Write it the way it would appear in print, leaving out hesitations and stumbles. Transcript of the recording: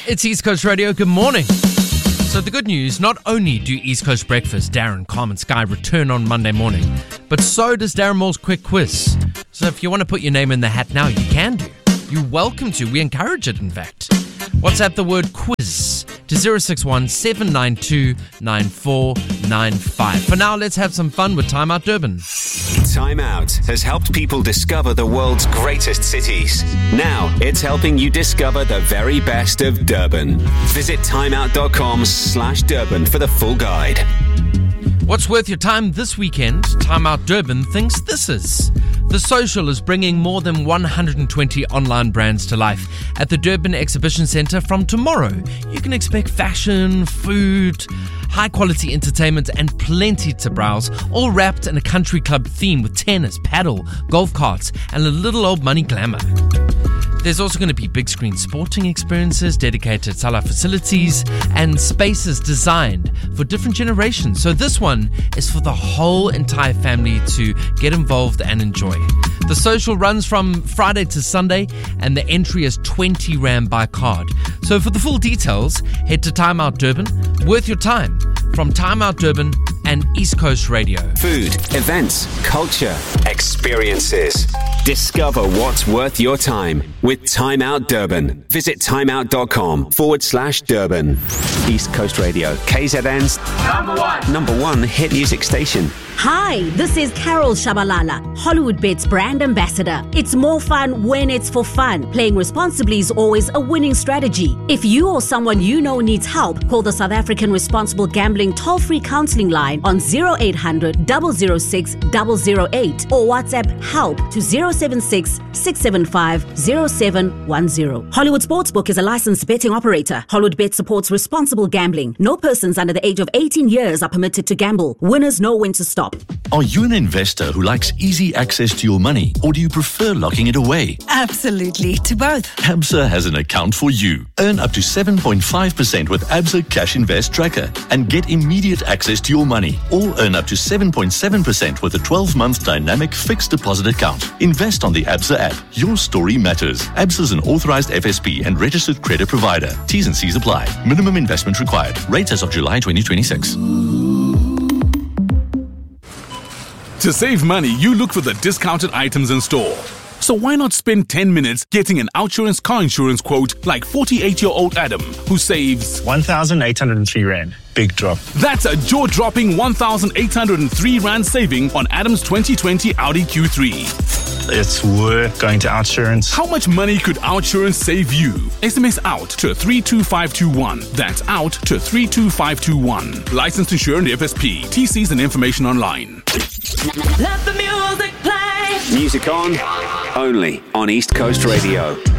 It's East Coast Radio. Good morning. So the good news, not only do East Coast Breakfast, Darren, Calm and Sky return on Monday morning, but so does Darren Moore's Quick Quiz. So if you want to put your name in the hat now, you can do. You're welcome to. We encourage it, in fact. WhatsApp the word quiz to 061 792 9495. For now, let's have some fun with Time Out Durban. Time Out has helped people discover the world's greatest cities. Now it's helping you discover the very best of Durban. Visit timeout.com/Durban for the full guide. What's worth your time this weekend? Time Out Durban thinks this is. The Social is bringing more than 120 online brands to life at the Durban Exhibition Centre from tomorrow. You can expect fashion, food, high-quality entertainment and plenty to browse, all wrapped in a country club theme with tennis, paddle, golf carts and a little old money glamour. There's also going to be big screen sporting experiences, dedicated Salah facilities, and spaces designed for different generations. So this one is for the whole entire family to get involved and enjoy. The Social runs from Friday to Sunday, and the entry is 20 Rand by card. So for the full details, head to Time Out Durban. Worth your time from Time Out Durban and East Coast Radio. Food, events, culture, experiences. Discover what's worth your time with Time Out Durban. Visit timeout.com/Durban. East Coast Radio, KZN's number one hit music station. Hi, this is Carol Shabalala, Hollywood Bets brand ambassador. It's more fun when it's for fun. Playing responsibly is always a winning strategy. If you or someone you know needs help, call the South African Responsible Gambling toll-free counselling line on 0800 006 008 or WhatsApp help to 076 675 0710. Hollywood Sportsbook is a licensed betting operator. Hollywood Bet supports responsible gambling. No persons under the age of 18 years are permitted to gamble. Winners know when to stop. Are you an investor who likes easy access to your money, or do you prefer locking it away? Absolutely, to both. ABSA has an account for you. Earn up to 7.5% with ABSA Cash Invest Tracker and get immediate access to your money, or earn up to 7.7% with a 12-month dynamic fixed deposit account. Invest on the ABSA app. Your story matters. ABSA is an authorized FSP and registered credit provider. T's and C's apply. Minimum investment required. Rates as of July 2026. To save money, you look for the discounted items in store. So why not spend 10 minutes getting an Outsurance car insurance quote like 48-year-old Adam, who saves 1,803 Rand. Big drop. That's a jaw-dropping 1,803 Rand saving on Adam's 2020 Audi Q3. It's worth going to Outsurance. How much money could Outsurance save you? SMS out to 32521. That's out to 32521. Licensed insurer and FSP. TCs and information online. Let the music play. Music on, only on East Coast Radio.